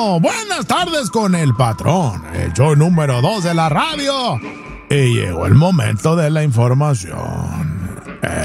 Buenas tardes con el patrón, el show número 2 de la radio. Y llegó el momento de la información.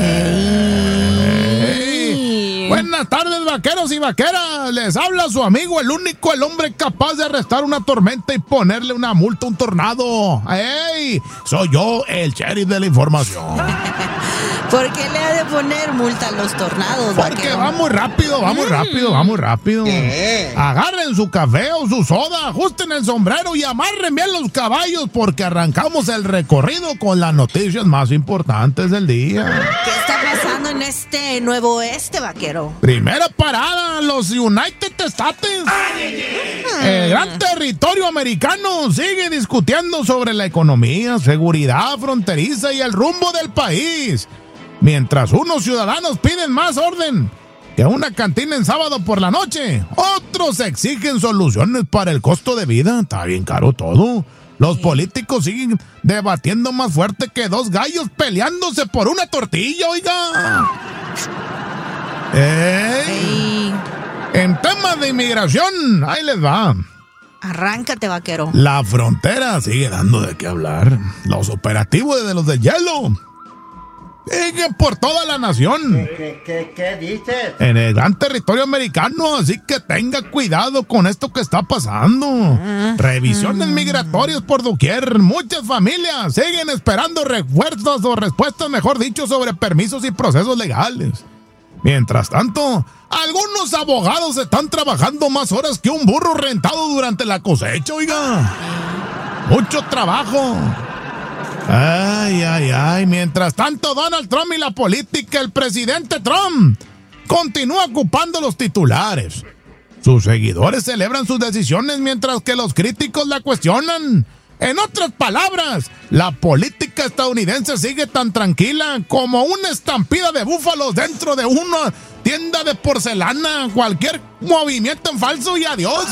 Buenas tardes, vaqueros y vaqueras. Les habla su amigo, el único, el hombre capaz de arrestar una tormenta y ponerle una multa a un tornado. ¡Ey! Soy yo, el sheriff de la información. ¿Por qué le ha de poner multa a los tornados, Porque vaquero? va muy rápido, va muy rápido. Agarren su café o su soda, ajusten el sombrero y amarren bien los caballos porque arrancamos el recorrido con las noticias más importantes del día. ¿Qué está pasando en este nuevo oeste, vaquero? Primera parada, los United States. El gran territorio americano sigue discutiendo sobre la economía, seguridad fronteriza y el rumbo del país. Mientras unos ciudadanos piden más orden que una cantina en sábado por la noche, otros exigen soluciones para el costo de vida. Está bien caro todo. Los políticos siguen debatiendo más fuerte que dos gallos peleándose por una tortilla, oiga. En temas de inmigración, ahí les va. Arráncate, vaquero. La frontera sigue dando de qué hablar. Los operativos de los de hielo siguen por toda la nación. ¿Qué dices? En el gran territorio americano, así que tenga cuidado con esto que está pasando. Revisiones migratorias por doquier. Muchas familias siguen esperando refuerzos o respuestas, mejor dicho, sobre permisos y procesos legales. Mientras tanto, algunos abogados están trabajando más horas que un burro rentado durante la cosecha, oiga. Mucho trabajo. Ay. Mientras tanto, Donald Trump y la política, el presidente Trump continúa ocupando los titulares. Sus seguidores celebran sus decisiones mientras que los críticos la cuestionan. En otras palabras, la política estadounidense sigue tan tranquila como una estampida de búfalos dentro de una tienda de porcelana. Cualquier movimiento en falso y adiós.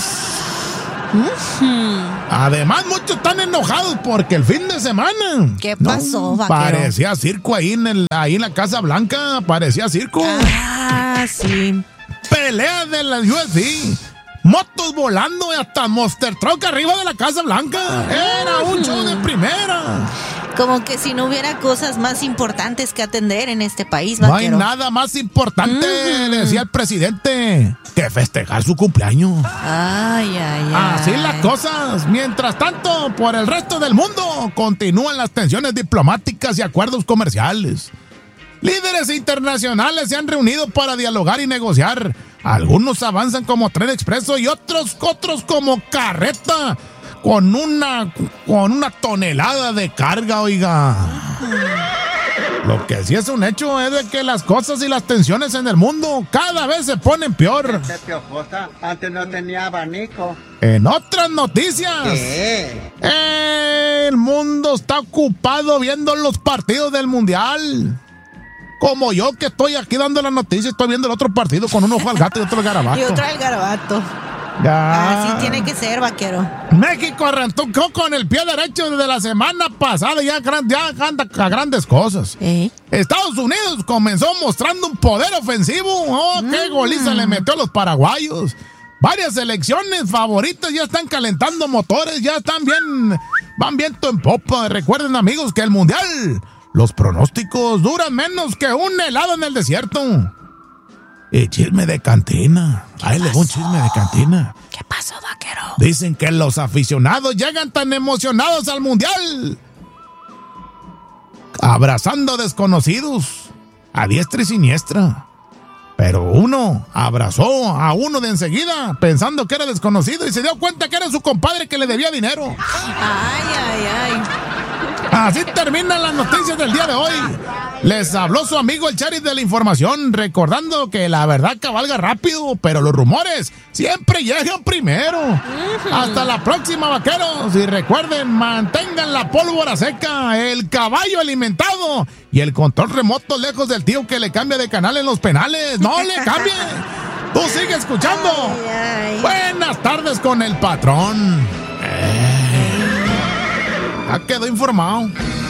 Además, muchos están enojados porque el fin de semana... ¿Qué pasó, vaquero? Parecía circo ahí en la Casa Blanca. Parecía circo. Sí. Pelea de la UFC. Motos volando y hasta Monster Truck arriba de la Casa Blanca. Era un show de primera. Como que si no hubiera cosas más importantes que atender en este país, No vaquero. hay nada más importante, decía el presidente, que festejar su cumpleaños. Ay. Así las cosas. Mientras tanto, por el resto del mundo continúan las tensiones diplomáticas y acuerdos comerciales. Líderes internacionales se han reunido para dialogar y negociar. Algunos avanzan como tren expreso y otros como carreta con una tonelada de carga, oiga. Lo que sí es un hecho es de que las cosas y las tensiones en el mundo cada vez se ponen peor. Antes no tenía abanico. En otras noticias, el mundo está ocupado viendo los partidos del mundial. Como yo, que estoy aquí dando la noticia, estoy viendo el otro partido con un ojo al gato y otro al garabato. Y otro al garabato. Ya. Así tiene que ser, vaquero. México arrancó con el pie derecho desde la semana pasada y ya anda a grandes cosas. Estados Unidos comenzó mostrando un poder ofensivo. ¡Oh, qué goliza le metió a los paraguayos! Varias selecciones favoritas ya están calentando motores, ya van viento en popa. Recuerden, amigos, que el mundial... Los pronósticos duran menos que un helado en el desierto. Y chisme de cantina. Ahí le va un chisme de cantina. ¿Qué pasó, vaquero? Dicen que los aficionados llegan tan emocionados al mundial, abrazando desconocidos a diestra y siniestra. Pero uno abrazó a uno de enseguida pensando que era desconocido y se dio cuenta que era su compadre que le debía dinero. Ay. Así terminan las noticias del día de hoy. Les habló su amigo el sheriff de la información, recordando que la verdad cabalga rápido, pero los rumores siempre llegan primero. Hasta la próxima, vaqueros. Y recuerden, mantengan la pólvora seca, el caballo alimentado y el control remoto lejos del tío que le cambia de canal en los penales. ¡No le cambie! ¡Tú sigue escuchando! Buenas tardes con el patrón. Ya quedó informado.